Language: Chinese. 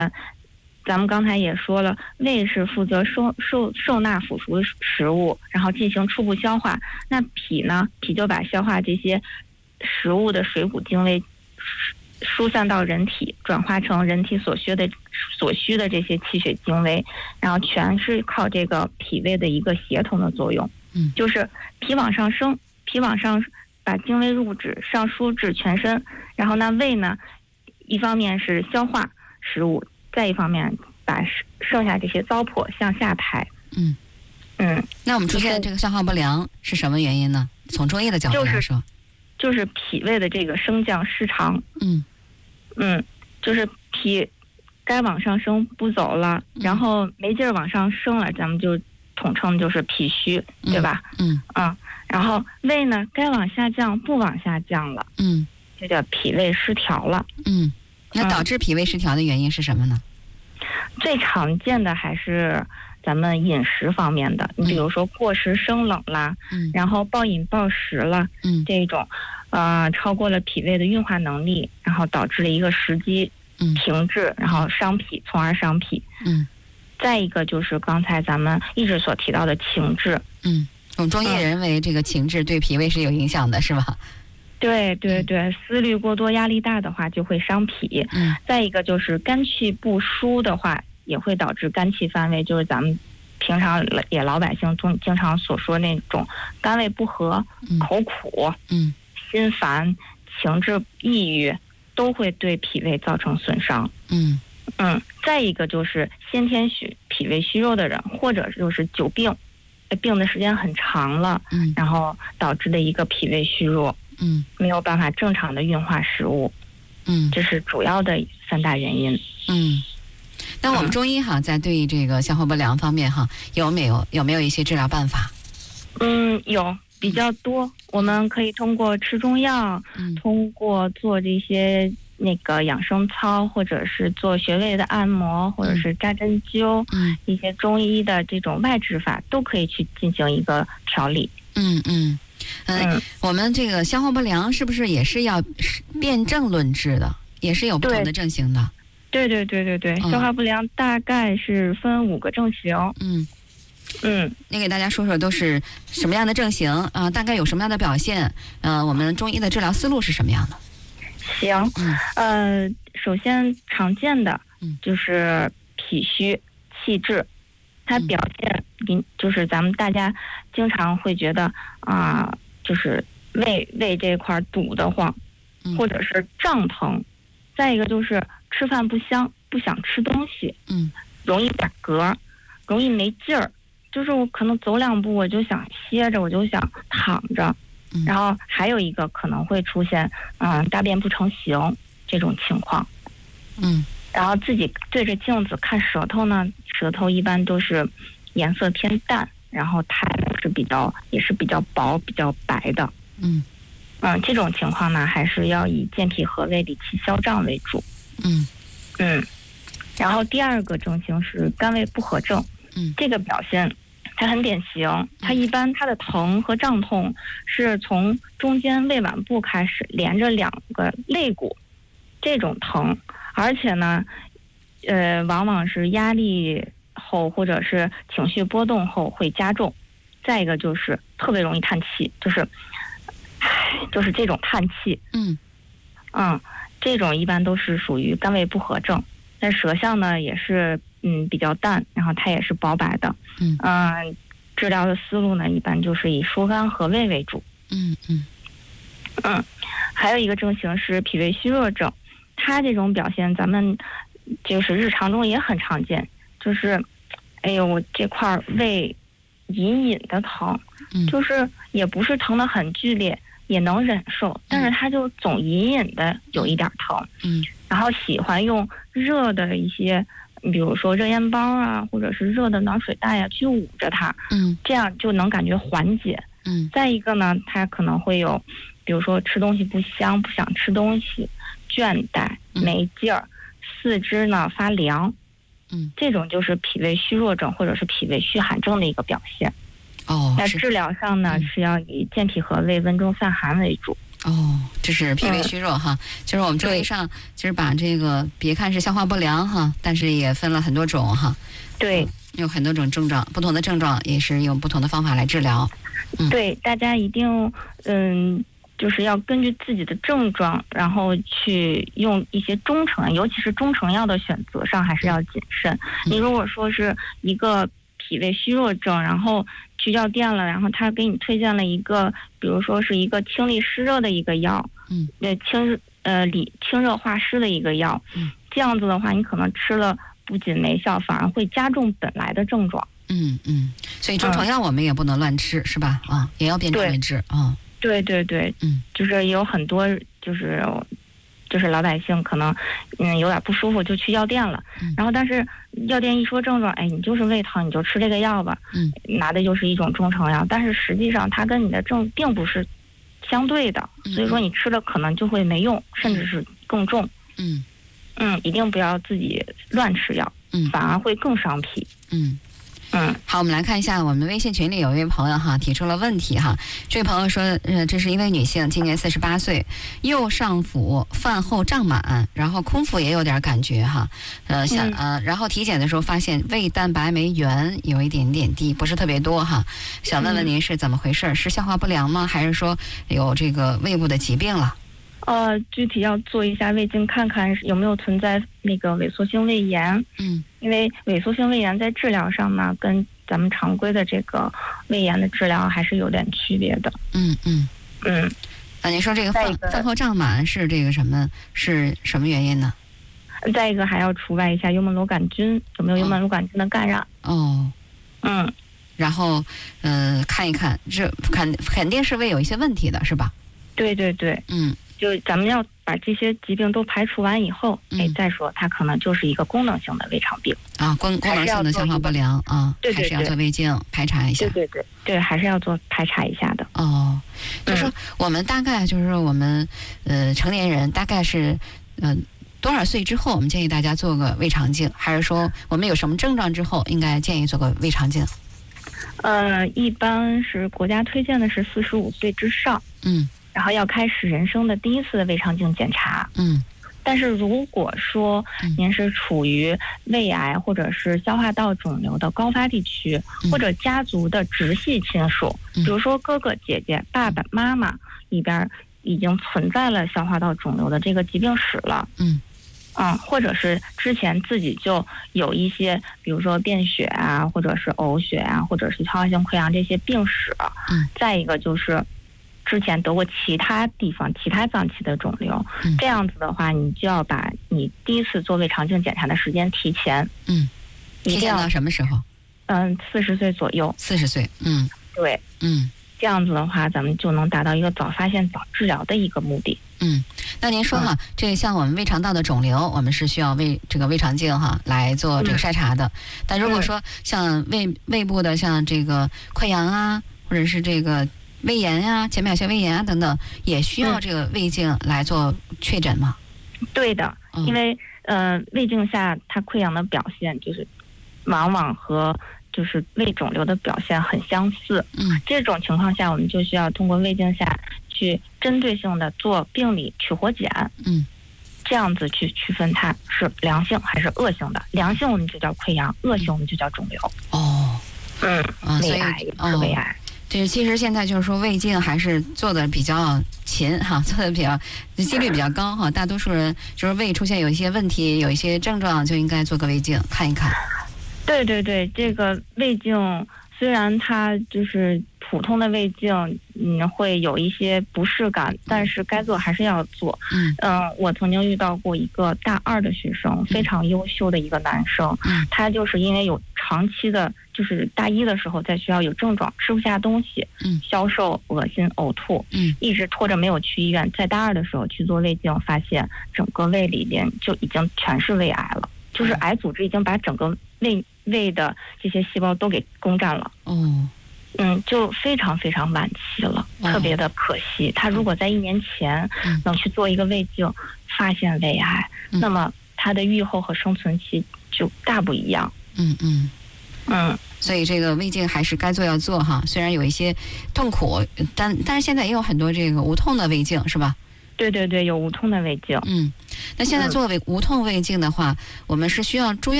咱们刚才也说了，胃是负责受纳腐熟的食物，然后进行初步消化。那脾呢？脾就把消化这些食物的水谷精微疏散到人体，转化成人体所需的这些气血精微，然后全是靠这个脾胃的一个协同的作用。就是脾往上升，脾往上把精微入脂，上输至全身。然后呢，胃呢，一方面是消化食物，再一方面把剩下这些糟粕向下排。 那我们出现这个消化不良是什么原因呢？从中医的角度来说， 就是脾胃的这个升降失常。就是脾该往上升不走了，然后没劲儿往上升了，咱们就统称就是脾虚，对吧？然后胃呢该往下降不往下降了，就叫脾胃失调了。 那导致脾胃失调的原因是什么呢？ 最常见的还是咱们饮食方面的，你比如说过食生冷啦，然后暴饮暴食了，这种超过了脾胃的运化能力，然后导致了一个食积停滞，然后伤脾，从而伤脾。再一个就是刚才咱们一直所提到的情志。 我们中医认为这个情志对脾胃是有影响的，是吧？ 对，思虑过多、压力大的话就会伤脾。再一个就是肝气不舒的话，也会导致肝气犯胃，就是咱们平常也老百姓经常所说那种肝胃不和、口苦、心烦、情志抑郁，都会对脾胃造成损伤。再一个就是先天脾胃虚弱的人，或者就是久病，病的时间很长了，然后导致的一个脾胃虚弱，没有办法正常的运化食物，这是主要的3大原因。 那我们中医在对这个消化不良方面有没有一些治疗办法？ 有比较多，我们可以通过吃中药，通过做这些那个养生操，或者是做穴位的按摩，或者是扎针灸，一些中医的这种外治法都可以去进行一个调理。 我们这个消化不良是不是也是要辨证论治的，也是有不同的症型的？ 对，消化不良大概是分5个症型。 你给大家说说都是什么样的症型大概有什么样的表现？我们中医的治疗思路是什么样的？ 行，首先常见的就是脾虚气滞，它表现就是咱们大家经常会觉得就是胃这块堵得慌，或者是胀疼，再一个就是吃饭不香，不想吃东西，容易打嗝，容易没劲儿，就是我可能走2步我就想歇着，我就想躺着。然后还有一个可能会出现大便不成形这种情况。然后自己对着镜子看舌头呢，舌头一般都是颜色偏淡，然后苔也是比较薄、比较白的。这种情况呢，还是要以健脾和胃、理气消胀为主。然后第2个症型是肝胃不和症。这个表现它很典型，它一般它的疼和胀痛是从中间胃脘部开始，连着2个肋骨这种疼，而且呢往往是压力后或者是情绪波动后会加重。再一个就是特别容易叹气，就是这种叹气。这种一般都是属于肝胃不和症。但舌象呢也是比较淡，然后它也是薄白的。治疗的思路呢一般就是以疏肝和胃为主。还有一个症型是脾胃虚弱症，它这种表现咱们就是日常中也很常见，就是我这块胃隐隐的疼，就是也不是疼得很剧烈，也能忍受，但是它就总隐隐的有一点疼。然后喜欢用热的一些，比如说热烟包啊，或者是热的暖水袋去捂着它，这样就能感觉缓解。再一个呢，它可能会有，比如说吃东西不香，不想吃东西，倦怠、没劲儿，四肢呢发凉，这种就是脾胃虚弱症或者是脾胃虚寒症的一个表现。那治疗上呢是要以健脾和胃、温中散寒为主。 哦，这是脾胃虚弱哈，就是我们中医上就是把这个别看是消化不良哈，但是也分了很多种哈。 对， 有很多种症状，不同的症状也是用不同的方法来治疗。 对，大家一定就是要根据自己的症状，然后去用一些中成，尤其是中成药的选择上还是要谨慎。你如果说是一个脾胃虚弱症，然后去药店了，然后他给你推荐了一个，比如说是一个清利湿热的一个药，清热化湿的一个药，这样子的话，你可能吃了不仅没效，反而会加重本来的症状。 所以中成药我们也不能乱吃，是吧？也要辨证为治啊。 对，就是有很多就是老百姓可能有点不舒服就去药店了，然后但是药店一说症状，哎，你就是胃疼，你就吃这个药吧，拿的就是一种中成药，但是实际上它跟你的症并不是相对的，所以说你吃了可能就会没用，甚至是更重。一定不要自己乱吃药，反而会更伤脾。 好，我们来看一下我们微信群里有一位朋友哈提出了问题哈。这位朋友说，这是一位女性，今年48岁，右上腹饭后胀满，然后空腹也有点感觉哈，然后体检的时候发现胃蛋白酶原有一点点低，不是特别多哈。想问问您是怎么回事？是消化不良吗？还是说有这个胃部的疾病了？ 具体要做一下胃镜，看看有没有存在那个萎缩性胃炎。因为萎缩性胃炎在治疗上呢，跟咱们常规的这个胃炎的治疗还是有点区别的。那您说这个饭后胀满是这个什么原因呢？再一个还要除外一下幽门螺杆菌，有没有幽门螺杆菌的感染？ 然后看一看，这肯定是胃有一些问题的，是吧？ 对，就咱们要把这些疾病都排除完以后，再说它可能就是一个功能性的胃肠病功能性的消化不良对， 还是要做胃镜排查一下。 对，还是要做排查一下的。 就是说我们大概就是我们成年人大概是多少岁之后，我们建议大家做个胃肠镜，还是说我们有什么症状之后应该建议做个胃肠镜？ 一般是国家推荐的是45岁之上。然后要开始人生的第一次的胃肠镜检查。但是如果说您是处于胃癌或者是消化道肿瘤的高发地区，或者家族的直系亲属，比如说哥哥姐姐、爸爸妈妈里边已经存在了消化道肿瘤的这个疾病史了，或者是之前自己就有一些，比如说便血啊，或者是呕血啊，或者是消化性溃疡这些病史。再一个就是之前得过其他地方其他脏器的肿瘤，这样子的话，你就要把你第一次做胃肠镜检查的时间提前。 提前到什么时候 ？40岁左右。 40岁。 对。这样子的话，咱们就能达到一个早发现早治疗的一个目的。 那您说哈，这像我们胃肠道的肿瘤，我们是需要这个胃肠镜哈来做这个筛查的。但如果说像胃部的像这个溃疡啊，或者是这个胃炎呀、浅表性胃炎啊等等，也需要这个胃镜来做确诊吗？ 对的，因为胃镜下它溃疡的表现就是往往和就是胃肿瘤的表现很相似。这种情况下，我们就需要通过胃镜下去针对性的做病理取活检。这样子去区分它是良性还是恶性的。良性我们就叫溃疡，恶性我们就叫肿瘤。胃癌也是胃癌。 对，其实现在就是说胃镜还是做的比较勤哈，做的比较几率比较高哈。大多数人就是胃出现有一些问题、有一些症状，就应该做个胃镜看一看。 对，这个胃镜虽然它就是普通的胃镜，会有一些不适感，但是该做还是要做。我曾经遇到过一个大2的学生，非常优秀的一个男生，他就是因为有长期的，就是大1的时候在学校有症状，吃不下东西，消瘦、恶心、呕吐，一直拖着没有去医院，在大2的时候去做胃镜，发现整个胃里边就已经全是胃癌了，就是癌组织已经把整个胃的这些细胞都给攻占了。就非常非常晚期了，特别的可惜。他如果在1年前能去做一个胃镜，发现胃癌，那么他的预后和生存期就大不一样。 所以这个胃镜还是该做要做哈，虽然有一些痛苦，但是现在也有很多这个无痛的胃镜是吧？ 对，有无痛的胃镜。 那现在做无痛胃镜的话，我们是需要住院